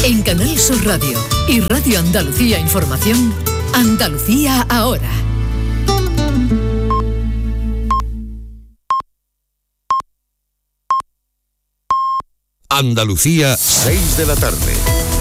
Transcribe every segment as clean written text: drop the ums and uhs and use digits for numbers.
En Canal Sur Radio y Radio Andalucía Información, Andalucía ahora. Andalucía, 6 de la tarde.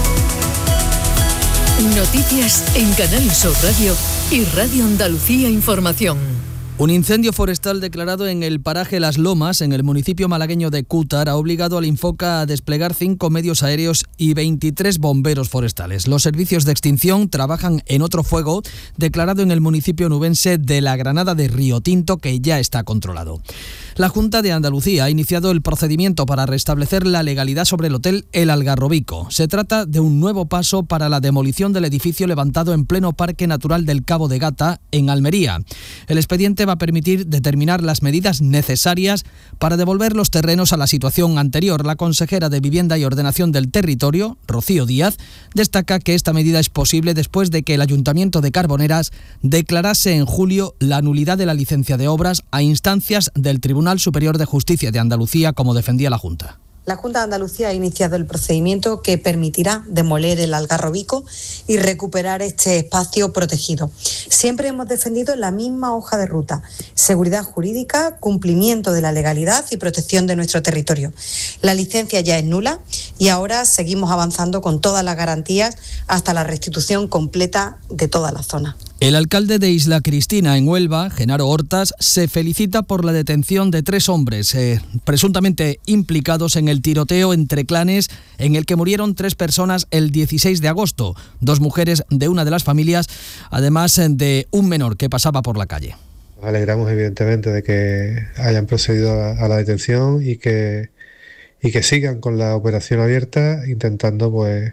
Noticias en Canal Sur Radio y Radio Andalucía Información. Un incendio forestal declarado en el paraje Las Lomas, en el municipio malagueño de Cútar, ha obligado al Infoca a desplegar 5 medios aéreos y 23 bomberos forestales. Los servicios de extinción trabajan en otro fuego declarado en el municipio nubense de La Granada de Río Tinto, que ya está controlado. La Junta de Andalucía ha iniciado el procedimiento para restablecer la legalidad sobre el hotel El Algarrobico. Se trata de un nuevo paso para la demolición del edificio levantado en pleno Parque Natural del Cabo de Gata, en Almería. El expediente va a permitir determinar las medidas necesarias para devolver los terrenos a la situación anterior. La consejera de Vivienda y Ordenación del Territorio, Rocío Díaz, destaca que esta medida es posible después de que el Ayuntamiento de Carboneras declarase en julio la nulidad de la licencia de obras a instancias del Tribunal Superior de Justicia de Andalucía, como defendía la Junta. La Junta de Andalucía ha iniciado el procedimiento que permitirá demoler el Algarrobico y recuperar este espacio protegido. Siempre hemos defendido la misma hoja de ruta: seguridad jurídica, cumplimiento de la legalidad y protección de nuestro territorio. La licencia ya es nula y ahora seguimos avanzando con todas las garantías hasta la restitución completa de toda la zona. El alcalde de Isla Cristina, en Huelva, Genaro Hortas, se felicita por la detención de 3 hombres presuntamente implicados en el tiroteo entre clanes en el que murieron 3 personas el 16 de agosto, 2 mujeres de una de las familias, además de un menor que pasaba por la calle. Nos alegramos evidentemente de que hayan procedido a la detención y que sigan con la operación abierta, intentando pues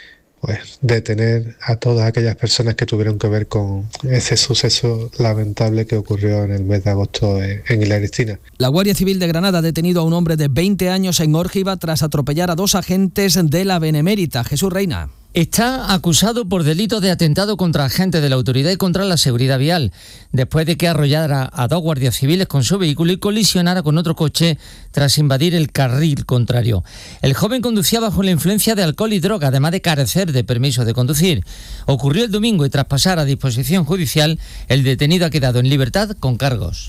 detener a todas aquellas personas que tuvieron que ver con ese suceso lamentable que ocurrió en el mes de agosto en Isla Cristina. La Guardia Civil de Granada ha detenido a un hombre de 20 años en Órgiva tras atropellar a 2 agentes de la Benemérita. Jesús Reina. Está acusado por delito de atentado contra agentes de la autoridad y contra la seguridad vial, después de que arrollara a 2 guardias civiles con su vehículo y colisionara con otro coche tras invadir el carril contrario. El joven conducía bajo la influencia de alcohol y droga, además de carecer de permiso de conducir. Ocurrió el domingo y tras pasar a disposición judicial, el detenido ha quedado en libertad con cargos.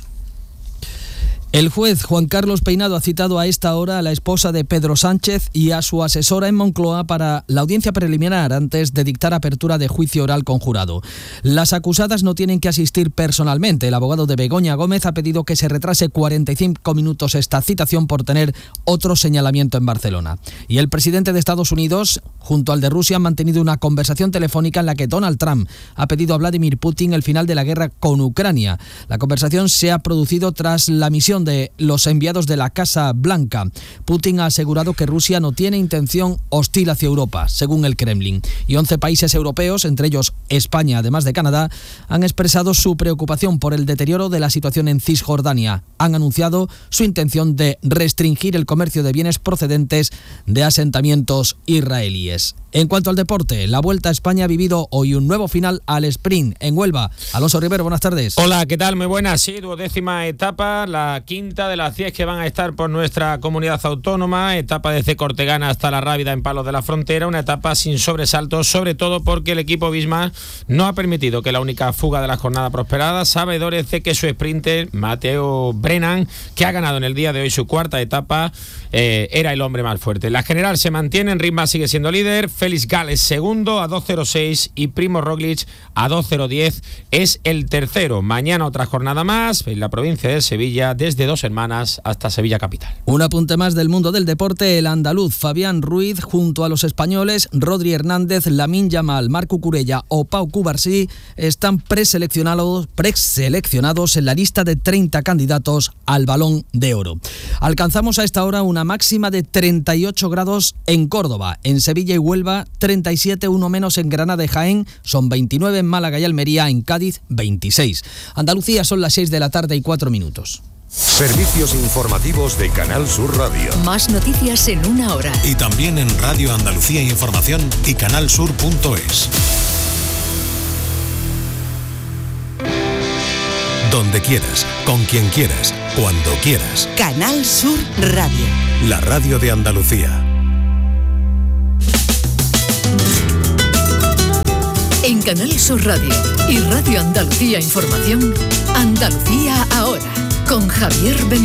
El juez Juan Carlos Peinado ha citado a esta hora a la esposa de Pedro Sánchez y a su asesora en Moncloa para la audiencia preliminar antes de dictar apertura de juicio oral con jurado. Las acusadas no tienen que asistir personalmente. El abogado de Begoña Gómez ha pedido que se retrase 45 minutos esta citación por tener otro señalamiento en Barcelona. Y el presidente de Estados Unidos, junto al de Rusia, han mantenido una conversación telefónica en la que Donald Trump ha pedido a Vladimir Putin el final de la guerra con Ucrania. La conversación se ha producido tras la misión de los enviados de la Casa Blanca. Putin ha asegurado que Rusia no tiene intención hostil hacia Europa, según el Kremlin. Y 11 países europeos, entre ellos España, además de Canadá, han expresado su preocupación por el deterioro de la situación en Cisjordania. Han anunciado su intención de restringir el comercio de bienes procedentes de asentamientos israelíes. En cuanto al deporte, la Vuelta a España ha vivido hoy un nuevo final al sprint en Huelva. Alonso Rivero, buenas tardes. Hola, ¿qué tal? Muy buenas. Sí, 12ª etapa, la quinta de las 10 que van a estar por nuestra comunidad autónoma, etapa desde Cortegana hasta La Rábida en Palos de la Frontera, una etapa sin sobresaltos, sobre todo porque el equipo Visma no ha permitido que la única fuga de la jornada prosperara, sabedores de que su sprinter, Mateo Brennan, que ha ganado en el día de hoy su 4ª etapa, era el hombre más fuerte. La general se mantiene, Risma sigue siendo líder, Félix Gález segundo a 2.06 y Primo Roglic a 2.010 es el tercero. Mañana otra jornada más en la provincia de Sevilla, desde Dos Hermanas hasta Sevilla capital. Un apunte más del mundo del deporte. El andaluz Fabián Ruiz junto a los españoles Rodri Hernández, Lamine Yamal, Marc Cucurella o Pau Cubarsí están preseleccionados en la lista de 30 candidatos al Balón de Oro. Alcanzamos a esta hora una máxima de 38 grados en Córdoba, en Sevilla y Huelva 37, uno menos en Granada y Jaén, son 29 en Málaga y Almería, en Cádiz 26. Andalucía, son las 6 de la tarde y 4 minutos. Servicios informativos de Canal Sur Radio. Más noticias en una hora. Y también en Radio Andalucía Información y canalsur.es. Donde quieras, con quien quieras, cuando quieras. Canal Sur Radio. La radio de Andalucía. Canal Sur Radio y Radio Andalucía Información, Andalucía Ahora, con Javier Benítez.